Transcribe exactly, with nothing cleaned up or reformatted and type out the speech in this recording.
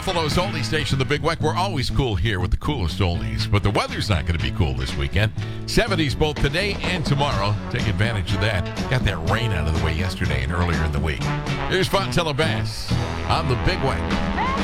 Buffalo's only station, the Big Weck. We're always cool here with the coolest oldies, but the weather's not going to be cool this weekend. seventies both today and tomorrow. Take advantage of that. Got that rain out of the way yesterday and earlier in the week. Here's Fontella Bass on the Big Weck.